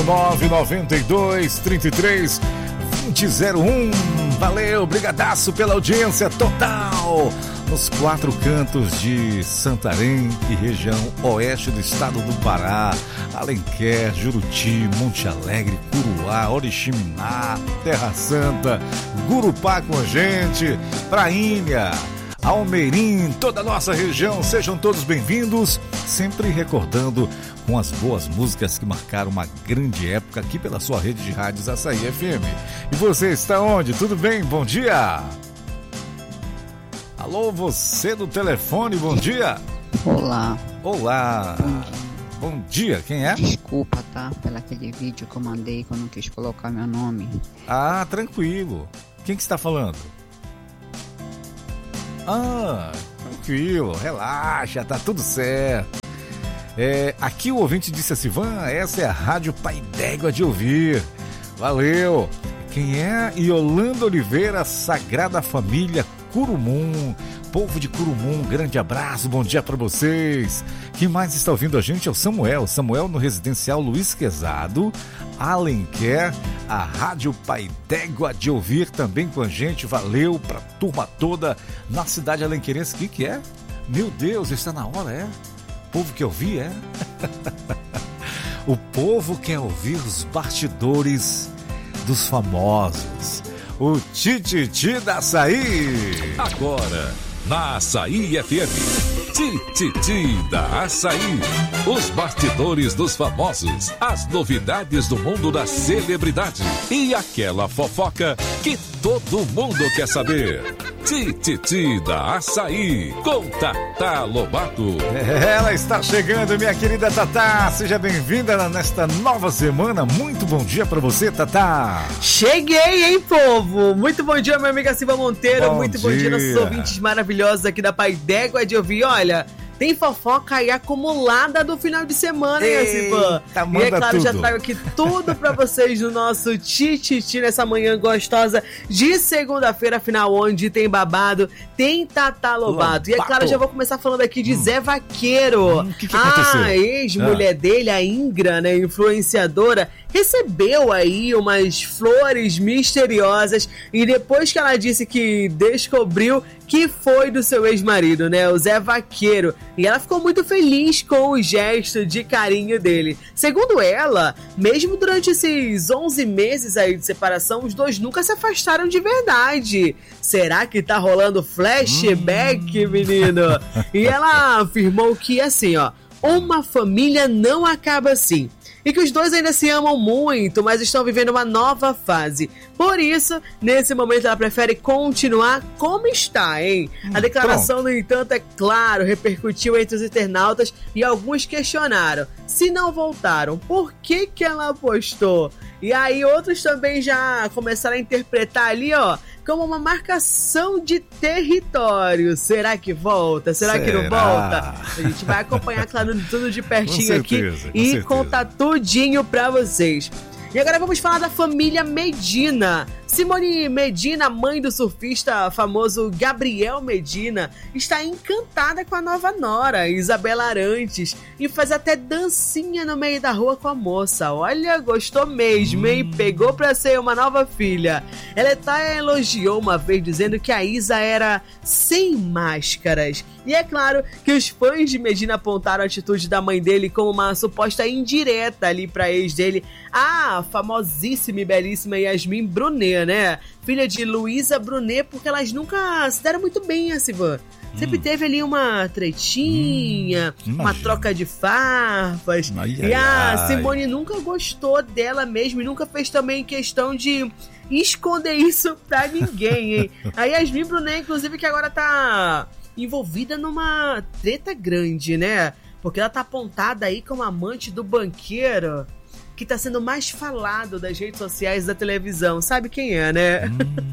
992-33-2001. Valeu, brigadaço pela audiência total nos 4 cantos de Santarém e região oeste do estado do Pará, Alenquer, Juruti, Monte Alegre, Curuá, Oriximiná, Terra Santa, Gurupá com a gente, Prainha, Almeirim, toda a nossa região. Sejam todos bem-vindos, sempre recordando com as boas músicas que marcaram uma grande época aqui pela sua rede de rádios Açaí FM. E você está onde? Tudo bem? Bom dia! Alô, você do telefone, bom dia! Olá. Olá! Bom dia, quem é? Desculpa, tá? Pelo aquele vídeo que eu mandei que eu não quis colocar meu nome. Ah, tranquilo. Quem que está falando? Ah, tranquilo, relaxa, tá tudo certo. Aqui o ouvinte disse assim: Van, essa é a Rádio Pai d'Égua de ouvir. Valeu. Quem é? Yolanda Oliveira, Sagrada Família Curumum. Povo de Curumum, grande abraço, bom dia pra vocês. Quem mais está ouvindo a gente é o Samuel no Residencial Luiz Quezado, Alenquer, a Rádio Pai d'Égua de ouvir também com a gente. Valeu pra turma toda na cidade alenquerense. O que é? Meu Deus, está na hora, é? O povo quer ouvir, é? O povo quer ouvir os bastidores dos famosos. O Tititi da Açaí. Agora, na Açaí FM, Tititi da Açaí. Os bastidores dos famosos, as novidades do mundo da celebridade e aquela fofoca que todo mundo quer saber. Tititi da Açaí, com Tatá Lobato. Ela está chegando, minha querida Tatá. Seja bem-vinda nesta nova semana. Muito bom dia pra você, Tatá. Cheguei, hein, povo? Muito bom dia, minha amiga Silva Monteiro. Muito bom dia, nossos dia. ouvintes maravilhosos aqui da Pai d'Égua de ouvir. Olha, tem fofoca aí acumulada do final de semana, hein, Silva? E é claro, tudo. Já trago aqui tudo pra vocês no nosso Tititi nessa manhã gostosa de segunda-feira, afinal, onde tem babado, tem Tatá Lobato. E é claro, já vou começar falando aqui de Zé Vaqueiro. O que aconteceu? A ex-mulher dele, a Ingra, né, influenciadora, recebeu aí umas flores misteriosas e depois que ela disse que descobriu que foi do seu ex-marido, né, o Zé Vaqueiro, e ela ficou muito feliz com o gesto de carinho dele. Segundo ela, mesmo durante esses 11 meses aí de separação, os dois nunca se afastaram de verdade. Será que tá rolando flashback, menino? E ela afirmou que, assim, ó, uma família não acaba assim. E que os dois ainda se amam muito, mas estão vivendo uma nova fase. Por isso, nesse momento, ela prefere continuar como está, hein? A declaração, no entanto, é claro, repercutiu entre os internautas e alguns questionaram. Se não voltaram, por que ela apostou? E aí outros também já começaram a interpretar ali, ó, como uma marcação de território. Será que volta? Será que não volta? A gente vai acompanhar, claro, tudo de pertinho aqui e contar tudinho pra vocês. E agora vamos falar da família Medina. Simone Medina, mãe do surfista famoso Gabriel Medina, está encantada com a nova nora, Isabela Arantes, e faz até dancinha no meio da rua com a moça. Olha, gostou mesmo, hein? Pegou pra ser uma nova filha. Ela até elogiou uma vez, dizendo que a Isa era sem máscaras. E é claro que os fãs de Medina apontaram a atitude da mãe dele como uma suposta indireta ali pra ex dele, a famosíssima e belíssima Yasmin Brunet, né? Filha de Luísa Brunet, porque elas nunca se deram muito bem, assim, Van. Sempre teve ali uma tretinha, uma troca de farpas. E a Simone nunca gostou dela mesmo e nunca fez também questão de esconder isso pra ninguém, hein? A Yasmin Brunet, inclusive, que agora tá envolvida numa treta grande, né? Porque ela tá apontada aí como amante do banqueiro que tá sendo mais falado das redes sociais, da televisão. Sabe quem é, né?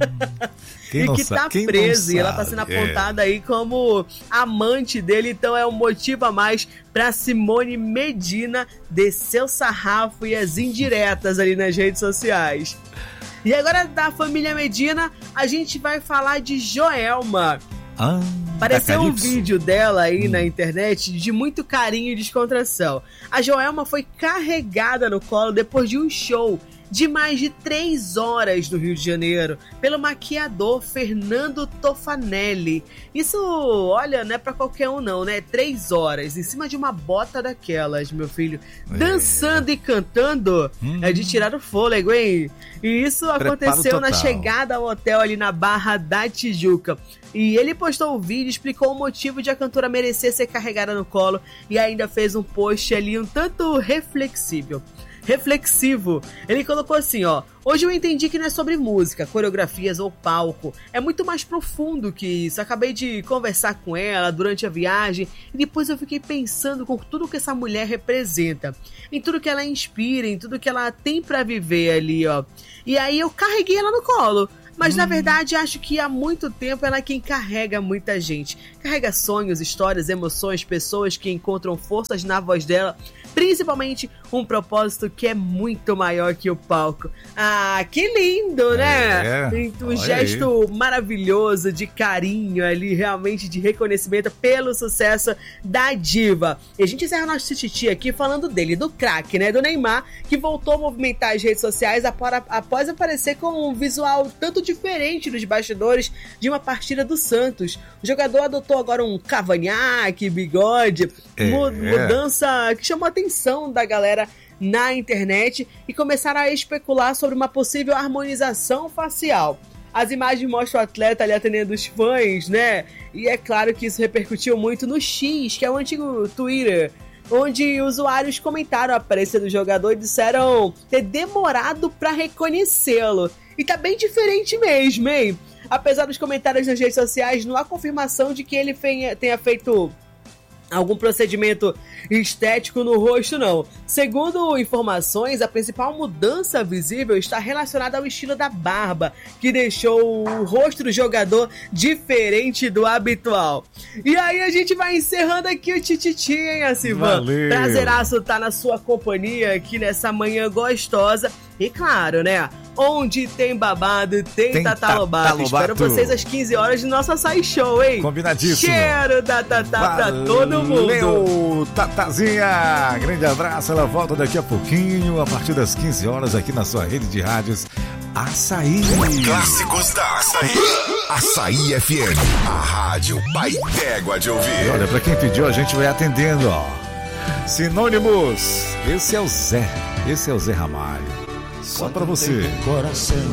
E que tá preso. E ela tá sendo apontada aí como amante dele. Então é um motivo a mais pra Simone Medina descer o sarrafo e as indiretas ali nas redes sociais. E agora da família Medina, a gente vai falar de Joelma. Apareceu um vídeo dela aí na internet de muito carinho e descontração. A Joelma foi carregada no colo depois de um show de mais de 3 horas no Rio de Janeiro, pelo maquiador Fernando Tofanelli. Isso, olha, não é pra qualquer um não, né? 3 horas, em cima de uma bota daquelas, meu filho. Dançando e cantando, é de tirar o fôlego, hein? E isso aconteceu na chegada ao hotel ali na Barra da Tijuca. E ele postou o vídeo, explicou o motivo de a cantora merecer ser carregada no colo e ainda fez um post ali um tanto reflexivo. Ele colocou assim, ó: hoje eu entendi que não é sobre música, coreografias ou palco, é muito mais profundo que isso. Acabei de conversar com ela durante a viagem e depois eu fiquei pensando com tudo que essa mulher representa, em tudo que ela inspira, em tudo que ela tem pra viver ali, ó. E aí eu carreguei ela no colo. Mas na verdade acho que há muito tempo ela é quem carrega muita gente. Carrega sonhos, histórias, emoções, pessoas que encontram forças na voz dela. Principalmente um propósito que é muito maior que o palco. Ah, que lindo, né? Um gesto maravilhoso de carinho ali, realmente de reconhecimento pelo sucesso da diva. E a gente encerra nosso tititi aqui falando dele, do craque, né? Do Neymar, que voltou a movimentar as redes sociais após aparecer com um visual tanto diferente dos bastidores de uma partida do Santos. O jogador adotou agora um cavanhaque, bigode, mudança que chamou a atenção da galera na internet e começaram a especular sobre uma possível harmonização facial. As imagens mostram o atleta ali atendendo os fãs, né? E é claro que isso repercutiu muito no X, que é o antigo Twitter, onde usuários comentaram a aparência do jogador e disseram ter demorado para reconhecê-lo. E tá bem diferente mesmo, hein? Apesar dos comentários nas redes sociais, não há confirmação de que ele tenha feito algum procedimento estético no rosto, não. Segundo informações, a principal mudança visível está relacionada ao estilo da barba, que deixou o rosto do jogador diferente do habitual. E aí a gente vai encerrando aqui o tititi, hein, Acivan? Prazeraço tá na sua companhia aqui nessa manhã gostosa. E claro, né? Onde tem babado, tem Tatá Lobato. Espero vocês às 15 horas do nosso Açaí Show, hein? Combinadíssimo. Cheiro da Tatá pra todo mundo. Valeu, Tatazinha. Grande abraço. Ela volta daqui a pouquinho, a partir das 15 horas, aqui na sua rede de rádios Açaí. Clássicos da Açaí. Açaí FM. A rádio Pai D'Égua de ouvir. E olha, pra quem pediu, a gente vai atendendo, ó. Sinônimos. Esse é o Zé Ramalho. Só pra você.